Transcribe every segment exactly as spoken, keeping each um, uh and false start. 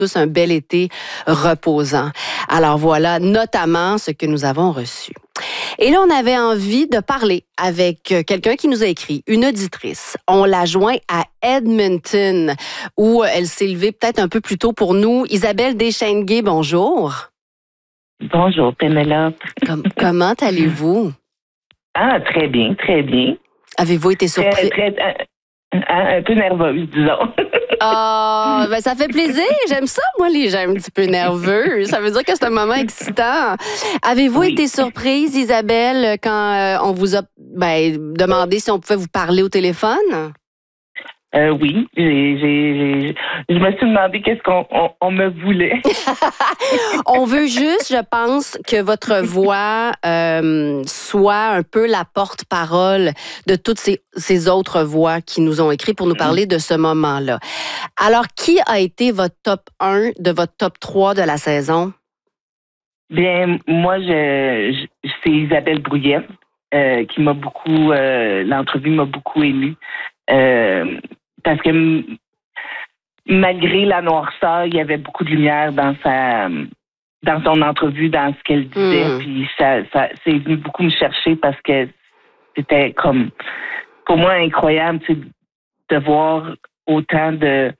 tous un bel été reposant. Alors voilà, notamment ce que nous avons reçu. Et là, on avait envie de parler avec quelqu'un qui nous a écrit, une auditrice. On l'a joint à Edmonton, où elle s'est levée peut-être un peu plus tôt pour nous. Isabelle Deschênes-Gay, bonjour. Bonjour, Pénélope. Com- comment allez-vous? Ah, très bien, très bien. Avez-vous été surpris? Très, très, un, un peu nerveuse, disons. Ah, oh, ben ça fait plaisir. J'aime ça, moi, les gens un petit peu nerveux. Ça veut dire que c'est un moment excitant. Avez-vous Oui. été surprise, Isabelle, quand euh, on vous a ben, demandé si on pouvait vous parler au téléphone? Euh, oui, j'ai, j'ai, j'ai, je me suis demandé qu'est-ce qu'on on, on me voulait. On veut juste, je pense, que votre voix euh, soit un peu la porte-parole de toutes ces, ces autres voix qui nous ont écrit pour nous parler de ce moment-là. Alors, qui a été votre top un de votre top trois de la saison? Bien, moi, je, je c'est Isabelle Brouillette euh, qui m'a beaucoup, euh, l'entrevue m'a beaucoup émue. Euh, parce que m- malgré la noirceur, il y avait beaucoup de lumière dans sa dans son entrevue, dans ce qu'elle disait. Mm. Puis ça, ça c'est venu beaucoup me chercher parce que c'était comme pour moi incroyable, tu sais, de voir autant de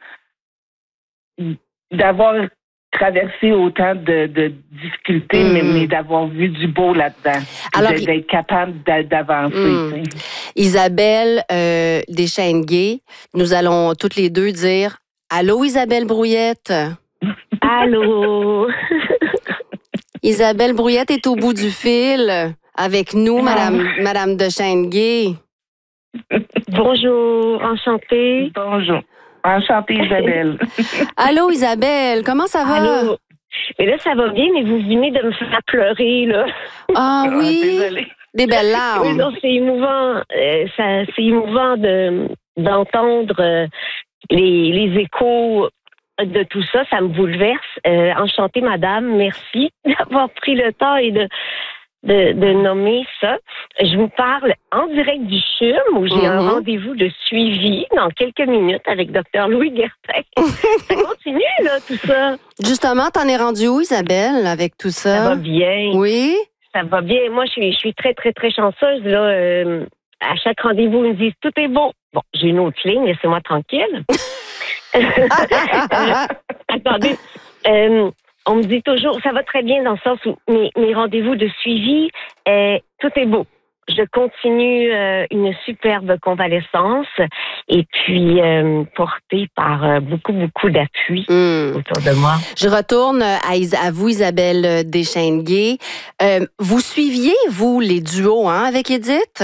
d'avoir traversé autant de, de difficultés, Mm. mais, mais d'avoir vu du beau là-dedans. Alors, d'être, d'être capable d'a- d'avancer. Mm. Tu sais. Isabelle euh, Deschênes-Gay, nous allons toutes les deux dire « Allô, Isabelle Brouillette? » Allô? Isabelle Brouillette est au bout du fil avec nous, Ah. Madame, Madame Deschênes-Gay. Bonjour, enchantée. Bonjour. Enchantée, Isabelle. Allô, Isabelle, comment ça va? Allô? Mais là, ça va bien, mais vous venez de me faire pleurer, là. Ah oui, Désolée. des belles Oui, larmes. non, c'est émouvant. Euh, ça, c'est émouvant de, d'entendre euh, les, les échos de tout ça. Ça me bouleverse. Euh, enchantée, madame. Merci d'avoir pris le temps et de, de, de nommer ça. Je vous parle en direct du C H U M où j'ai Mhm. un rendez-vous de suivi dans quelques minutes avec docteur Louis Guertin. Ça continue, là, tout ça. Justement, t'en es rendue où, Isabelle, avec tout ça? Ça va bien. Oui? Ça va bien. Moi, je suis, je suis très, très, très chanceuse. Là, euh, à chaque rendez-vous, ils me disent tout est bon. Bon, j'ai une autre ligne, laissez-moi tranquille. Euh, attendez. Euh, on me dit toujours, ça va très bien dans le sens où mes, mes rendez-vous de suivi, euh, tout est beau. Je continue euh, une superbe convalescence et puis euh, portée par euh, beaucoup, beaucoup d'appui Hmm. autour de moi. Je retourne à, Is- à vous, Isabelle Deschênes-Gay. Euh, vous suiviez, vous, les duos hein, avec Édith?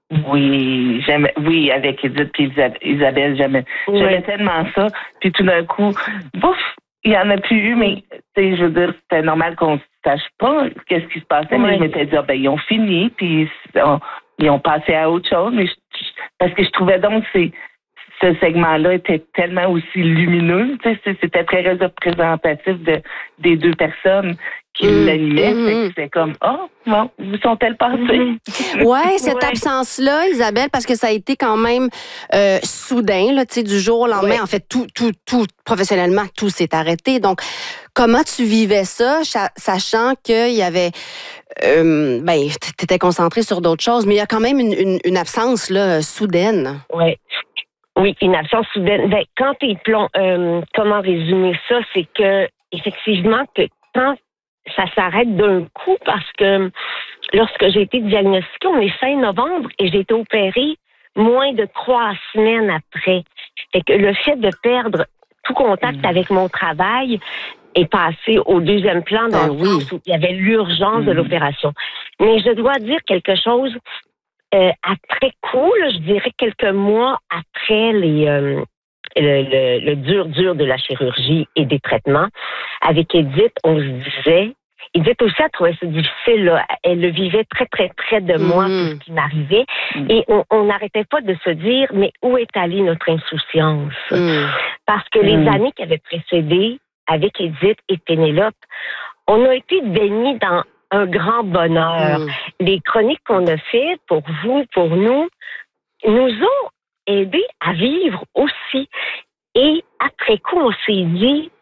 Oui, j'aimais, oui, avec Edith et Isa- Isabelle, j'aimais, Oui. j'aimais tellement ça. Puis tout d'un coup, bouf, il y en a plus eu, mais tu sais, je veux dire, c'était normal qu'on ne sache pas qu'est-ce qui se passait, mais Oui. je m'étais dit, ah, ben, ils ont fini, puis on- ils ont passé à autre chose. Mais je- je- parce que je trouvais donc que c'est, ce segment-là était tellement aussi lumineux, tu sais, c'est- c'était très représentatif de, des deux personnes qui Mm, l'animaient. mm, Fait que mm. C'était comme, oh, bon, où sont-elles passées? Mhm. Ouais, cette Ouais. absence-là, Isabelle, parce que ça a été quand même euh, soudain, là, tu sais, du jour au lendemain. Ouais. En fait, tout, tout, tout, professionnellement, tout s'est arrêté. Donc, comment tu vivais ça, cha- sachant qu'il y avait, euh, ben, t'étais concentré sur d'autres choses, mais il y a quand même une, une, une absence là soudaine. Ouais. Oui, une absence soudaine. Ben, quand t'es plomb, euh, comment résumer ça, c'est que effectivement que quand ça s'arrête d'un coup, parce que lorsque j'ai été diagnostiquée, on est fin novembre et j'ai été opérée moins de trois semaines après. Fait que le fait de perdre tout contact Mm. avec mon travail est passé au deuxième plan dans Ben le oui. sens où il y avait l'urgence de Mm. l'opération. Mais je dois dire quelque chose. Euh, après coup, là, je dirais quelques mois après les, euh, le, le, le dur, dur de la chirurgie et des traitements, avec Edith, on se disait, Edith aussi a trouvé ça difficile, là. Elle le vivait très, très près de moi, Mhm. tout ce qui m'arrivait, Mhm. et on on n'arrêtait pas de se dire, mais où est allée notre insouciance? Mm. Parce que les Mhm. années qui avaient précédé, avec Edith et Pénélope, on a été baignés dans un grand bonheur. Mm. Les chroniques qu'on a faites pour vous, pour nous, nous ont aidés à vivre aussi. Et après coup, on s'est dit,